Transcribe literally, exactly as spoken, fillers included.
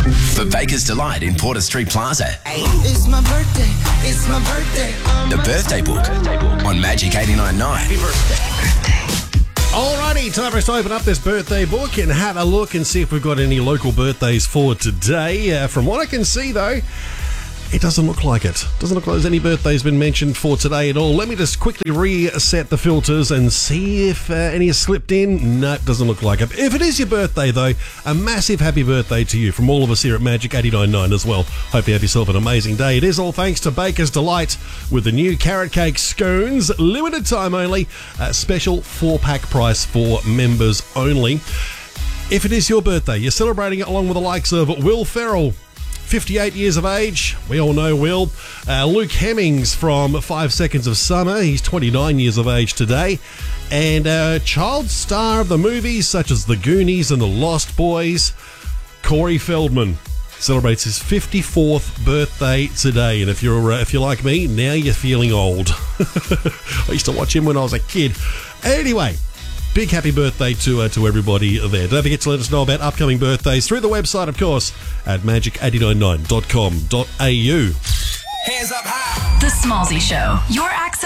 For Baker's Delight in Porter Street Plaza. It's my birthday, it's my birthday. The Birthday Book on Magic eighty-nine point nine. Alrighty, time for us to open up this birthday book and have a look and see if we've got any local birthdays for today. Uh, from what I can see, though, it doesn't look like it. Doesn't look like there's any birthdays been mentioned for today at all. Let me just quickly reset the filters and see if uh, any has slipped in. No, it doesn't look like it. If it is your birthday, though, a massive happy birthday to you from all of us here at Magic eighty-nine point nine as well. Hope you have yourself an amazing day. It is all thanks to Baker's Delight with the new carrot cake scones. Limited time only. Uh, special four-pack price for members only. If it is your birthday, you're celebrating it along with the likes of Will Ferrell, fifty-eight years of age. We all know Will. Uh, Luke Hemmings from Five Seconds of Summer. He's twenty-nine years of age today. And uh, child star of the movies such as The Goonies and The Lost Boys, Corey Feldman celebrates his fifty-fourth birthday today. And if you're uh, if you're like me, now you're feeling old. I used to watch him when I was a kid. Anyway, big happy birthday to uh, to everybody there. Don't forget to let us know about upcoming birthdays through the website, of course, at magic eight nine nine dot com dot a u. Hands up high. The Smallzy Show. Your access